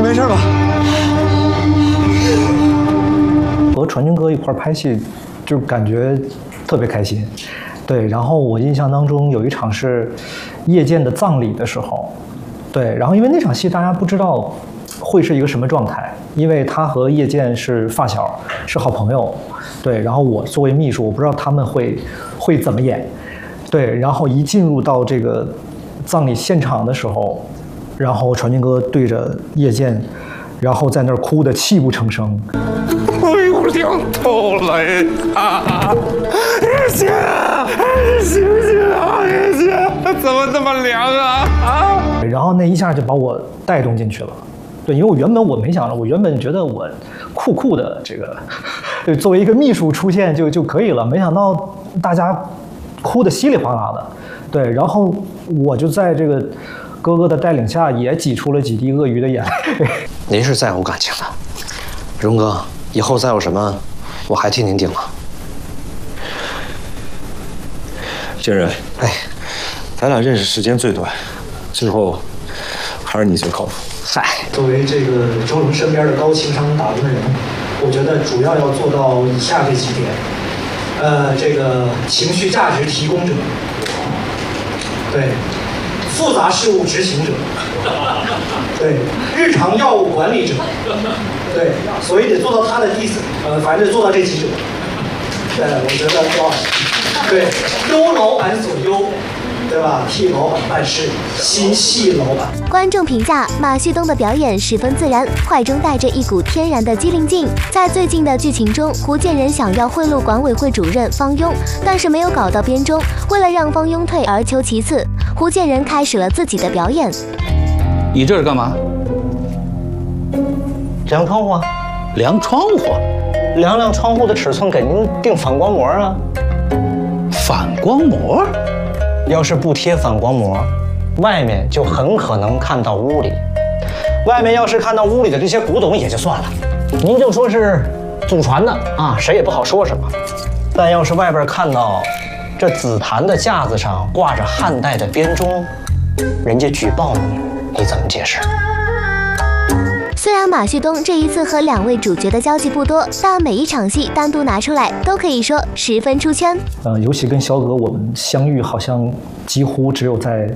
没事吧？ 和传君哥一块拍戏，就感觉特别开心。对，然后我印象当中有一场是叶剑的葬礼的时候，对，然后因为那场戏大家不知道会是一个什么状态，因为他和叶剑是发小，是好朋友，对，然后我作为秘书，我不知道他们会怎么演，对，然后一进入到这个葬礼现场的时候，然后传君哥对着叶剑，然后在那儿哭得泣不成声。 哎呦，凉透了呀！叶剑，行不行啊？叶剑，怎么这么凉啊？ 然后那一下就把我带动进去了。对，因为我原本没想着，我原本觉得我酷酷的这个，对，作为一个秘书出现就可以了，没想到大家哭得稀里哗啦的。对，然后我就在这个哥哥的带领下，也挤出了几滴鳄鱼的眼泪。 您是在乎感情的，荣哥，以后再有什么，我还替您顶了。 建仁， 哎， 咱俩认识时间最短，最后还是你最靠谱。 嗨， 作为这个周龙身边的高情商打工人，我觉得主要做到以下这几点。这个情绪价值提供者，对，复杂事务执行者，对，日常药物管理者，对，所以得做到他的意思，反正得做到这几者。我觉得对，忧老板所忧。对吧？替老板办事，心系老板。 观众评价马旭东的表演十分自然，快中带着一股天然的机灵劲。在最近的剧情中，胡建仁想要贿赂管委会主任方庸，但是没有搞到编中。为了让方庸退而求其次，胡建仁开始了自己的表演。 你这是干嘛？ 量窗户啊！ 量窗户？ 量量窗户的尺寸，给您定反光膜啊！ 反光膜？ 要是不贴反光膜，外面就很可能看到屋里。外面要是看到屋里的这些古董也就算了，您就说是祖传的啊，谁也不好说什么。但要是外边看到这紫檀的架子上挂着汉代的编钟，人家举报你，你怎么解释？ 虽然马旭东这一次和两位主角的交集不多，但每一场戏单独拿出来都可以说十分出圈。 尤其跟肖哥我们相遇，好像几乎只有在